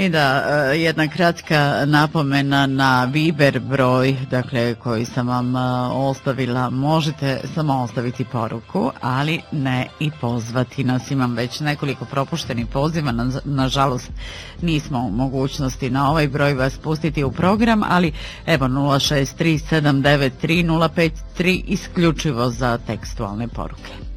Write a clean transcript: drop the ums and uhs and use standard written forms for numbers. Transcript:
I da, jedna kratka napomena na Viber broj, dakle, koji sam vam ostavila. Možete samo ostaviti poruku, ali ne i pozvati nas. Imam već nekoliko propuštenih poziva, nažalost nismo u mogućnosti na ovaj broj vas pustiti u program, ali evo 063793053 isključivo za tekstualne poruke.